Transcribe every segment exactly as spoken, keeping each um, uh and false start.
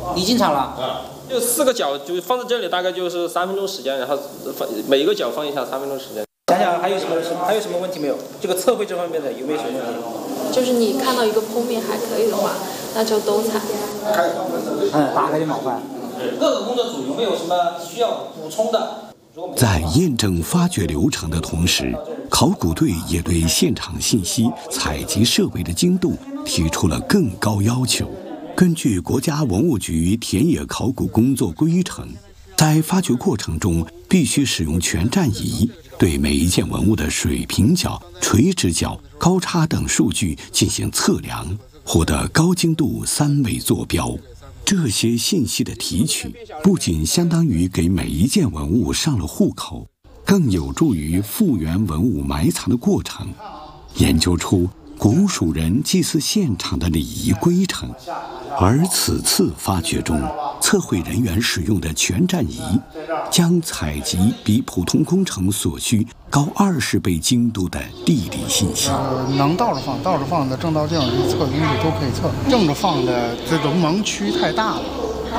你进场了？ 啊，就四个脚就放在这里，大概就是三分钟时间，然后放每一个脚放一下，三分钟时间。 想想还有什么还有什么问题没有？这个测绘这方面的有没有什么问题？ 就是你看到一个剖面还可以的话，那就都采。 嗯，打开就麻烦。各个工作组有没有什么需要补充的？ 在验证发掘流程的同时，考古队也对现场信息采集设备的精度提出了更高要求。根据国家文物局田野考古工作规程，在发掘过程中必须使用全站仪对每一件文物的水平角、垂直角、高差等数据进行测量，获得高精度三维坐标。这些信息的提取不仅相当于给每一件文物上了户口，更有助于复原文物埋藏的过程，研究出古蜀人祭祀现场的礼仪规程。而此次发掘中，测绘人员使用的全站仪将采集比普通工程所需高二十倍精度的地理信息。 呃，能倒着放，倒着放的正倒镜测东西都可以测，正着放的这个盲区太大了。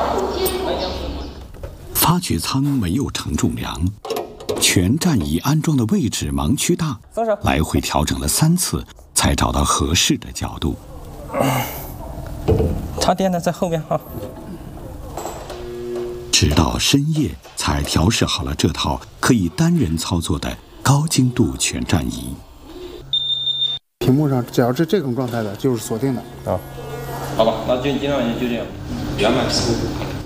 发掘舱没有承重梁，全站仪安装的位置盲区大，来回调整了三次，才找到合适的角度。 插电的在后面哈。 直到深夜才调试好了这套可以单人操作的高精度全站仪。 屏幕上只要是这种状态的，就是锁定的。 啊，好吧，那就尽量就这样。原来是。